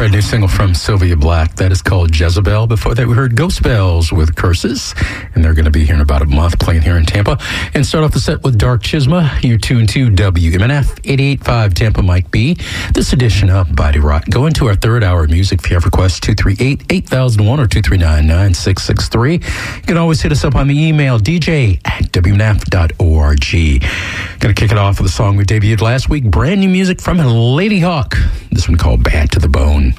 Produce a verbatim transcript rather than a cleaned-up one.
Brand new single from Sylvia Black. That is called Jezebel. Before that, we heard Ghost Bells with Curses. And they're going to be here in about a month playing here in Tampa. And start off the set with Dark Chisma. You're tuned to W M N F eighty-eight point five Tampa Mike B. This edition of Body Rock. Go into our third hour of music. If you have requests, two three eight, eight thousand one or two three nine, nine six six three. You can always hit us up on the email, d j at w m n f dot org. Going to kick it off with a song we debuted last week. Brand new music from Lady Hawk. This one called Bad to the Bone.